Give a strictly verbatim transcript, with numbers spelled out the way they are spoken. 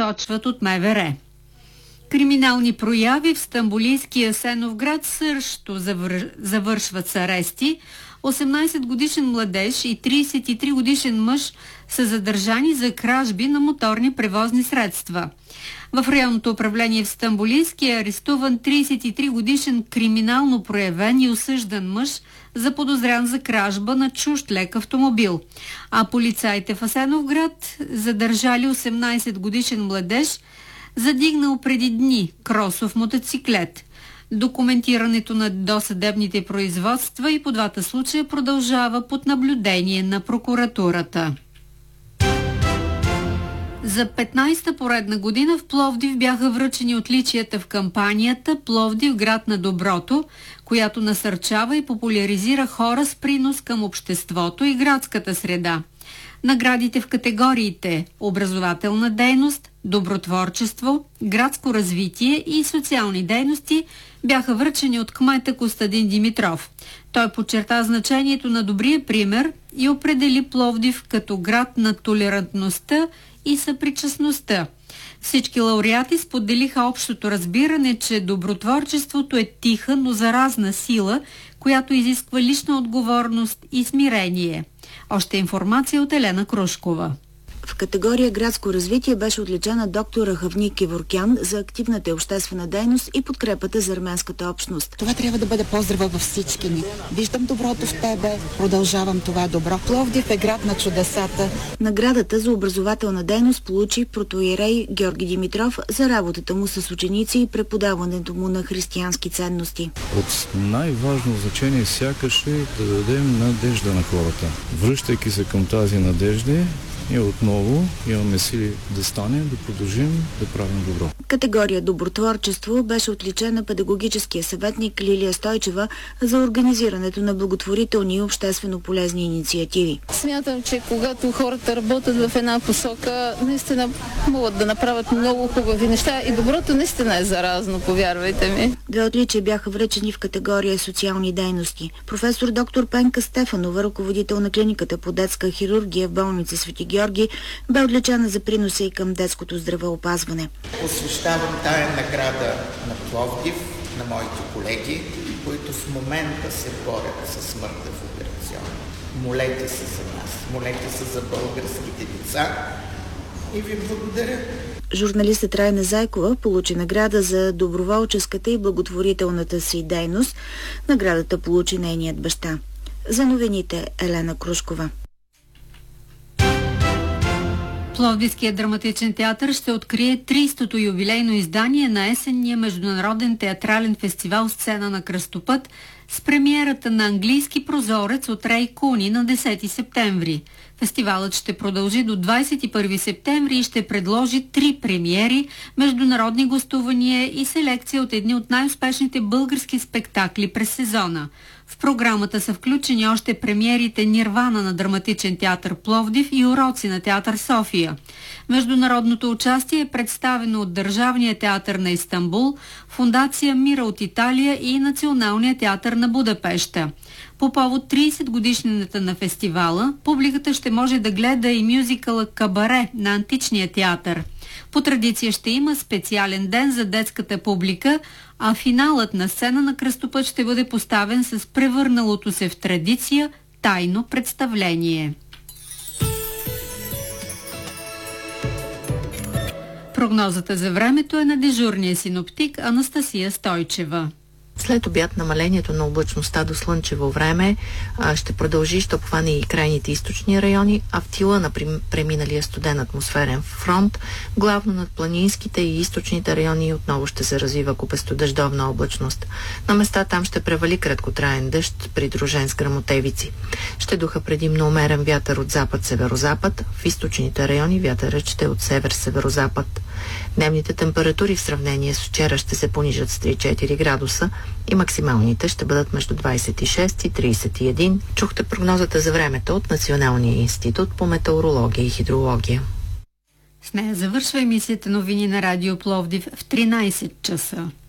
посочват от МВР. Криминални прояви в стамбулийския Асеновград също завър... завършват с арести. осемнайсетгодишен младеж и трийсет и три годишен мъж са задържани за кражби на моторни превозни средства. В районното управление в Стамбулийски е арестуван трийсет и три годишен криминално проявен и осъждан мъж, заподозрян за кражба на чужд лек автомобил. А полицаите в Асеновград задържали осемнайсет годишен младеж, задигнал преди дни кросов мотоциклет. Документирането на досъдебните производства и по двата случая продължава под наблюдение на прокуратурата. За петнайсета поредна година в Пловдив бяха връчени отличията в кампанията «Пловдив – град на доброто», която насърчава и популяризира хора с принос към обществото и градската среда. Наградите в категориите образователна дейност, добротворчество, градско развитие и социални дейности бяха връчени от кмета Костадин Димитров. Той подчерта значението на добрия пример и определи Пловдив като град на толерантността и съпричастността. Всички лауреати споделиха общото разбиране, че добротворчеството е тиха, но заразна сила, която изисква лична отговорност и смирение. Още информация от Елена Крушкова. В категория градско развитие беше отличена доктор Рахавни Кеворкян за активната обществена дейност и подкрепата за арменската общност. Това трябва да бъде поздрава във всички ни. Виждам доброто в тебе, продължавам това добро. Пловдив е град на чудесата. Наградата за образователна дейност получи протоиерей Георги Димитров за работата му с ученици и преподаването му на християнски ценности. От най-важно значение сякаш е да дадем надежда на хората. Връщайки се към тази надежда, и отново имаме сили да станем, да продължим да правим добро. Категория добротворчество беше отличена педагогическия съветник Лилия Стойчева за организирането на благотворителни и обществено полезни инициативи. Смятам, че когато хората работят в една посока, наистина могат да направят много хубави неща и доброто наистина е заразно, повярвайте ми. Две отличия бяха връчени в категория социални дейности. Професор доктор Пенка Стефанова, ръководител на клиниката по детска хирургия в болница Свети Георги, бе отличена за приноса и към детското здравеопазване. Посвещавам тая награда на Пловдив, на моите колеги, които в момента се борят със смъртта в операционна. Молете се за нас, молете се за българските деца и ви благодаря. Журналистът Райна Зайкова получи награда за доброволческата и благотворителната си дейност. Наградата получи нейният баща. За новините Елена Крушкова. Пловдивският драматичен театър ще открие трийсетото юбилейно издание на есенния международен театрален фестивал «Сцена на кръстопът» с премиерата на английски прозорец от Рей Куни на десети септември. Фестивалът ще продължи до двадесет и първи септември и ще предложи три премиери, международни гостувания и селекция от едни от най-успешните български спектакли през сезона. В програмата са включени още премиерите Нирвана на драматичен театър Пловдив и Уроци на театър София. Международното участие е представено от Държавния театър на Истанбул, Фондация Мира от Италия и Националния театър на Будапеща. По повод тридесет годишнината на фестивала, публиката ще може да гледа и мюзикъла «Кабаре» на Античния театър. По традиция ще има специален ден за детската публика, а финалът на Сцена на кръстопът ще бъде поставен с превърналото се в традиция тайно представление. Прогнозата за времето е на дежурния синоптик Анастасия Стойчева. След обяд намалението на облачността до слънчево време а, ще продължи, ще обхване и крайните източни райони, а в тила на преминалия студен атмосферен фронт, главно над планинските и източните райони отново ще се развива купестодъждовна облачност. На места там ще превали краткотраен дъжд, придружен с гръмотевици. Ще духа предимно умерен вятър от запад-северозапад, в източните райони вятърът ще е от север-северозапад. Дневните температури в сравнение с вчера ще се понижат с три-четири градуса и максималните ще бъдат между двадесет и шест и тридесет и един. Чухте прогнозата за времето от Националния институт по метеорология и хидрология. С нея завършва емисията новини на Радио Пловдив в тринадесет часа.